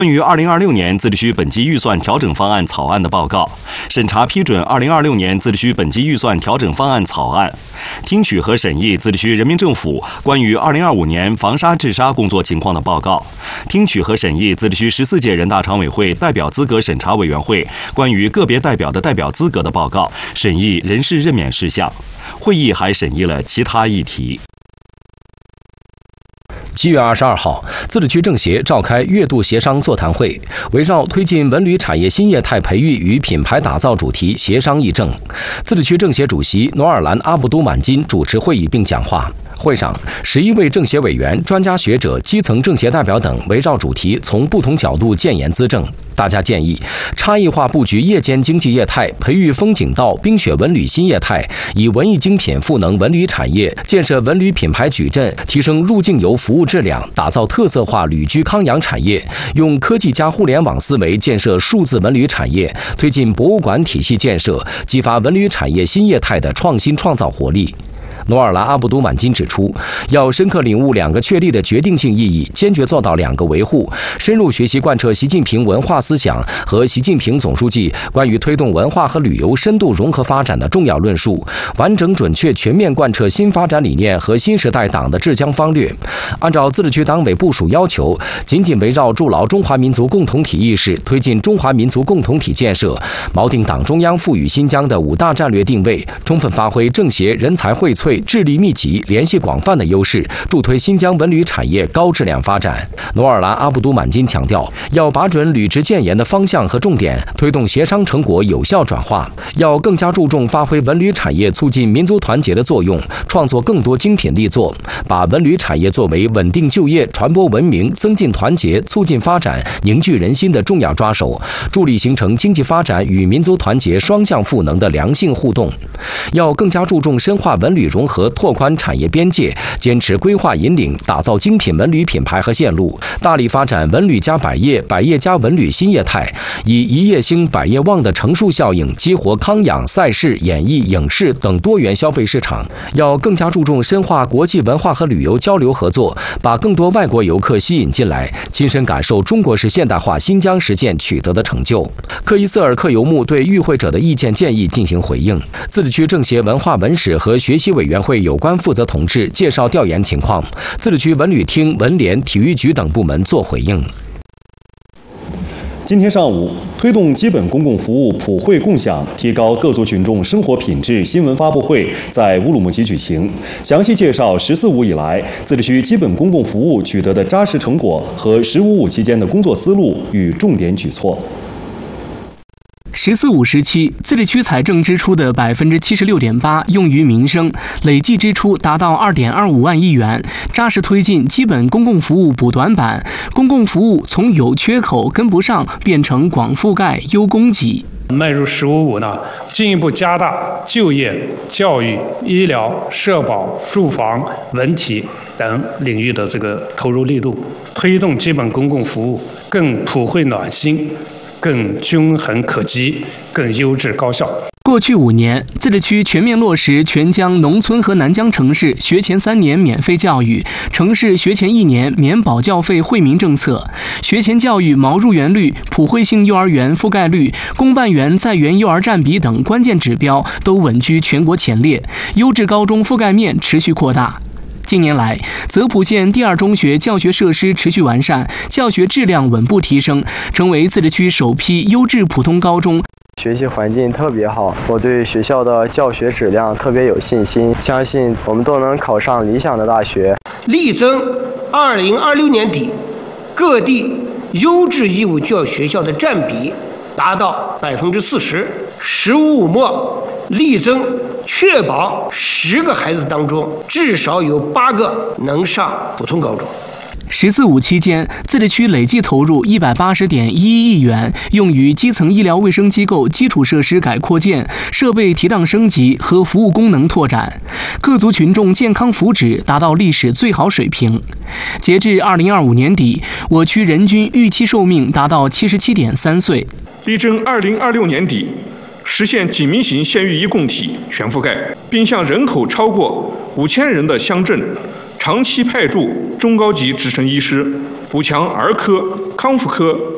关于2026年自治区本级预算调整方案草案的报告，审查批准2026年自治区本级预算调整方案草案，听取和审议自治区人民政府关于2025年防沙治沙工作情况的报告，听取和审议自治区14届人大常委会代表资格审查委员会关于个别代表的代表资格的报告，审议人事任免事项。会议还审议了其他议题。 7月22号，自治区政协召开月度协商座谈会，围绕推进文旅产业新业态培育与品牌打造主题协商议政。自治区政协主席努尔兰·阿卜都满金主持会议并讲话。会上，11位政协委员、专家学者、基层政协代表等围绕主题从不同角度建言资政。大家建议差异化布局夜间经济业态，培育风景道、冰雪文旅新业态，以文艺精品赋能文旅产业，建设文旅品牌矩阵，提升入境游服务质量，打造特色化旅居康养产业，用科技加互联网思维建设数字文旅产业，推进博物馆体系建设，激发文旅产业新业态的创新创造活力。努尔兰·阿卜都满金指出，要深刻领悟2个确立的决定性意义，坚决做到2个维护，深入学习贯彻习近平文化思想和习近平总书记关于推动文化和旅游深度融合发展的重要论述，完整准确全面贯彻新发展理念和新时代党的治疆方略。按照自治区党委部署要求，紧紧围绕筑牢中华民族共同体意识，推进中华民族共同体建设，锚定党中央赋予新疆的5大战略定位，充分发挥政协人才荟萃、智力密集、联系广泛的优势，助推新疆文旅产业高质量发展。努尔兰·阿卜都满金强调，要把准履职建言的方向和重点，推动协商成果有效转化，要更加注重发挥文旅产业促进民族团结的作用，创作更多精品力作，把文旅产业作为稳定就业、传播文明、增进团结、促进发展、凝聚人心的重要抓手，助力形成经济发展与民族团结双向赋能的良性互动。要更加注重深化文旅融合，拓宽产业边界，坚持规划引领，打造精品文旅品牌和线路，大力发展文旅加百业、百业加文旅新业态，以一业兴百业旺的乘数效应，激活康养、赛事、演艺、影视等多元消费市场。要更加注重深化国际文化和旅游交流合作，把更多外国游客吸引进来，亲身感受中国式现代化新疆实践取得的成就。克伊瑟尔克尤木对与会者的意见建议进行回应。自治区政协文化文史和学习委员会有关负责同志介绍调研情况，自治区文旅厅、文联、体育局等部门作回应。 今天上午，推动基本公共服务普惠共享，提高各族群众生活品质新闻发布会在乌鲁木齐举行，详细介绍“14五”以来自治区基本公共服务取得的扎实成果和“15五”期间的工作思路与重点举措。 “14五”时期，自治区财政支出的76.8%用于民生，累计支出达到2.25万亿元，扎实推进基本公共服务补短板，公共服务从有缺口跟不上变成广覆盖优供给。 迈入“15五”呢，进一步加大就业、教育、医疗、社保、住房、文体等领域的这个投入力度，推动基本公共服务更普惠暖心，更均衡可及，更优质高效。 过去5年，自治区全面落实全疆农村和南疆城市学前3年免费教育，城市学前1年免保教费惠民政策，学前教育毛入园率、普惠性幼儿园覆盖率、公办园在园幼儿占比等关键指标都稳居全国前列，优质高中覆盖面持续扩大。近年来，泽普县第2中学教学设施持续完善，教学质量稳步提升，成为自治区首批优质普通高中。 学习环境特别好，我对学校的教学质量特别有信心，相信我们都能考上理想的大学。 力争2026年底，各地优质义务教育学校的占比达到40%，15五末力争确保10个孩子当中至少有8个能上普通高中。 “14五”期间，自治区累计投入180.11亿元，用于基层医疗卫生机构基础设施改扩建、设备提档升级和服务功能拓展，各族群众健康福祉达到历史最好水平。截至2025年底，我区人均预期寿命达到77.3岁。 力争2026年底实现紧密型县域一共体全覆盖，并向人口超过5000人的乡镇长期派驻中高级职称医师，补强儿科、康复科